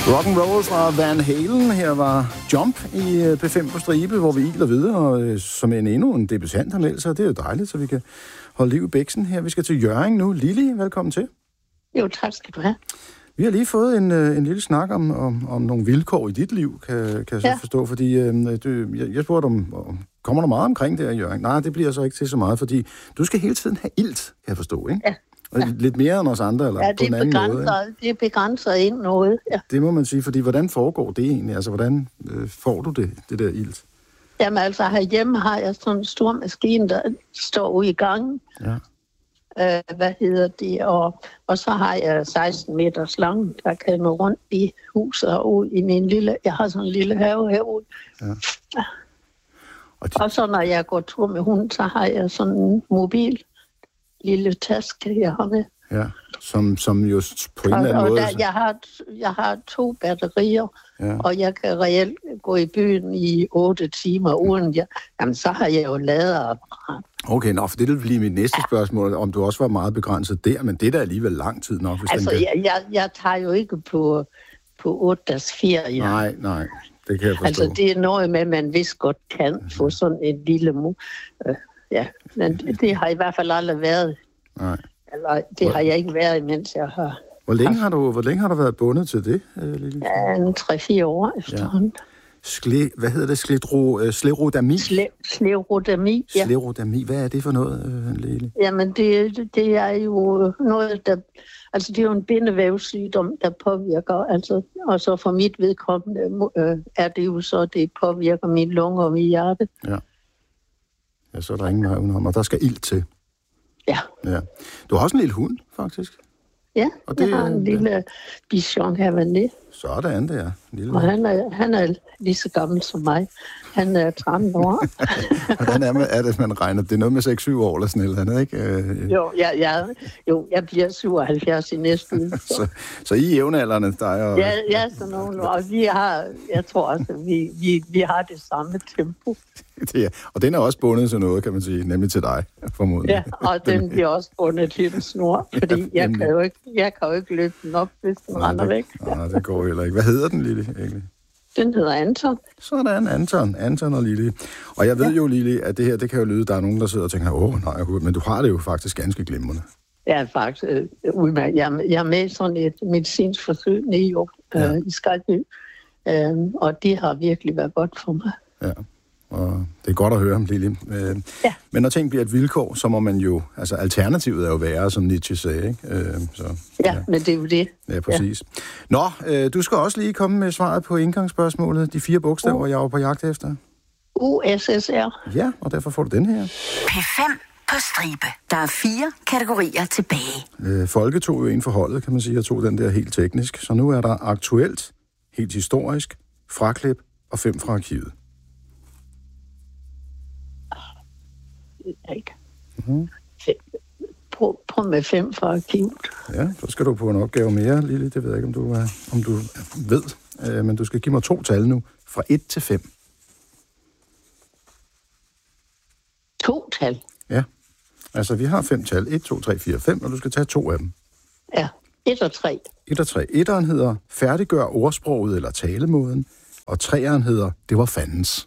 Rock'n'roll fra Van Halen. Her var Jump i P5 på stribe, hvor vi iler videre, og som endnu en debutant har meldt sig. Det er jo dejligt, så vi kan holde liv i bæksen her. Vi skal til Hjørring nu. Lili, velkommen til. Jo, tak skal du have. Vi har lige fået en lille snak om nogle vilkår i dit liv, kan jeg så forstå, fordi jeg spurgte om kommer der meget omkring det her, Hjørring? Nej, det bliver så ikke til så meget, fordi du skal hele tiden have ilt, kan jeg forstå, ikke? Ja. Lidt mere end os andre, eller på en anden måde? Ja, det begrænser ind noget, ja. Det må man sige, fordi hvordan foregår det egentlig? Altså, hvordan får du det der ilt? Jamen altså, herhjemme har jeg sådan en stor maskine, der står ude i gangen. Ja. Og så har jeg 16 meter lang, der kan nå rundt i huset og ud i min lille... Jeg har sådan en lille have herude. Ja. Og så når jeg går tur med hunden, så har jeg sådan en mobil lille taske, jeg har med. Ja, som just på en eller anden måde... Jeg har 2 batterier, og jeg kan reelt gå i byen i 8 timer uden... Jamen, så har jeg jo laderapparat. Okay, for det vil blive mit næste spørgsmål, om du også var meget begrænset der, men det er da alligevel lang tid nok. Altså, jeg tager jo ikke på 8 dages ferie. Nej, det kan jeg forstå. Altså, det er noget med, at man vist godt kan få sådan et lille men det har i hvert fald aldrig været. Nej. Eller det har jeg ikke været, mens jeg har... Hvor længe har du været bundet til det, Lili? Ja, 3-4 år efterhånden. Hvad hedder det? Sklerodami? Sklerodami, ja. Sklerodami, hvad er det for noget, Lili? Jamen, det er jo noget, der... Altså, det er jo en bindevævssygdom, der påvirker, altså... Og så for mit vedkommende er det jo så, det påvirker mine lunger og mit hjerte. Ja, så er der ingen vej udenom, og der skal ilt til. Ja. Du har også en lille hund, faktisk. Ja, og jeg har en lille bichon Havanais. Sådan der. Og han er lige så gammel som mig. Han er 13 år. Hvordan er det, man regner? Det er noget med 6-7 år eller sådan noget, ikke? Jo, jeg bliver 77 i næste uge. Så I er jævnaldrende, dig og... Ja, sådan nogle. Og jeg tror også, at vi har det samme tempo. Og den er også bundet til noget, kan man sige, nemlig til dig, formodentlig. Ja, og den bliver også bundet til en snor, fordi jeg kan jo ikke løbe den op, hvis den render væk. Nej, det går heller ikke. Hvad hedder den, Lili, egentlig? Den hedder Anton. Sådan, Anton og Lili. Og jeg ved jo, Lili, at det her, det kan jo lyde, der er nogen, der sidder og tænker, nej, men du har det jo faktisk ganske glimrende. Ja, faktisk. Jeg er med i sådan et medicinsk forsøg nede i Skalby, og det har virkelig været godt for mig. Ja. Og det er godt at høre om, Lili. Men når ting bliver et vilkår, så må man jo... Altså, alternativet er jo værre, som Nietzsche sagde, ikke? Men det er jo det. Ja, præcis. Ja. Nå, du skal også lige komme med svaret på indgangsspørgsmålet. De 4 bogstaver, jeg var på jagt efter. USSR. Ja, og derfor får du den her. P5 på stribe. Der er 4 kategorier tilbage. Folke tog jo en for holdet, kan man sige, og tog den der helt teknisk. Så nu er der aktuelt, helt historisk, fraklip og 5 fra arkivet. Ikke. Mm-hmm. Prøv med 5 fra arkivet. Ja, så skal du på en opgave mere, Lili. Det ved jeg ikke, om du ved. Men du skal give mig 2 tal nu. Fra 1 til 5. 2 tal? Ja. Altså, vi har 5 tal. 1, 2, 3, 4, 5, og du skal tage 2 af dem. Ja, 1 og 3. 1 og 3. 1'eren hedder færdiggør ordsproget eller talemåden, og 3'eren hedder det var fandens.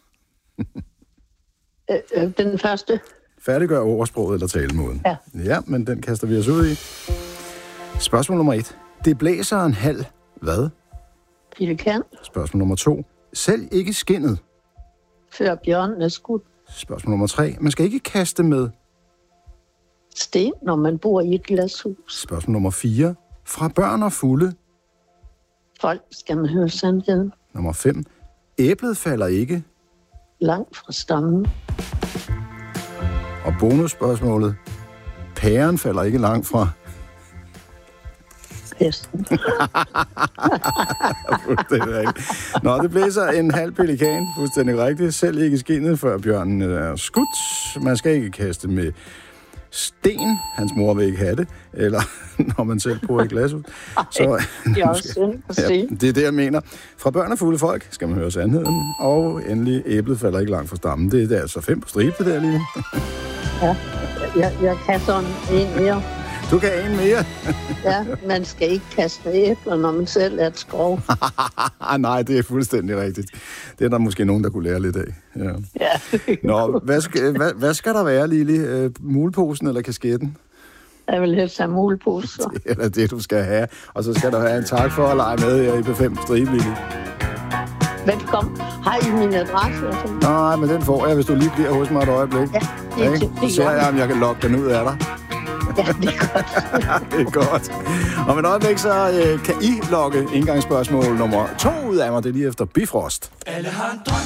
Den første. Færdiggør ordsproget eller talemåden. Ja, men den kaster vi os ud i. Spørgsmål nummer 1. Det blæser en halv hvad? Pelikan. Spørgsmål nummer 2. Sælg ikke skindet. Før bjørnen er skudt. Spørgsmål nummer 3. Man skal ikke kaste med sten, når man bor i et glashus. Spørgsmål nummer 4. Fra børn og fulde. Folk skal man høre sandheden. Nummer 5. Æblet falder ikke langt fra stammen. Og bonusspørgsmålet. Pæren falder ikke langt fra hesten. Nå, det blæser en halv pelikan, fuldstændig rigtigt. Selv ikke skindet, før bjørnen er skudt. Man skal ikke kaste med sten. Hans mor vil ikke have det. Eller når man selv bor i glashus. Så det er også synd at se. Det er det, jeg mener. Fra børn og fulde folk skal man høre sandheden. Og endelig, æblet falder ikke langt fra stammen. Det er altså 5 på stribe, det der lige. Ja, jeg kan sådan en mere. Du kan en mere. Ja, man skal ikke kaste æbler, når man selv er et skrov. Nej, det er fuldstændig rigtigt. Det er der måske nogen, der kunne lære lidt af. Ja. Nå, hvad skal der være, Lili? Muleposen eller kasketten? Jeg vil helst have muleposer. Det er eller det, du skal have. Og så skal du have en tak for at lege med her i P5 Stribe, Lili. Velkommen. Har I min adresse? Nej, men den får jeg, hvis du lige bliver hos mig et øjeblik. Ja, så ser jeg, om jeg kan lokke den ud af dig. Ja, det er godt. Det er godt. Om et øjeblik, så kan I logge indgangsspørgsmål nummer 2 ud af mig. Det er lige efter Bifrost. Alle har en drøm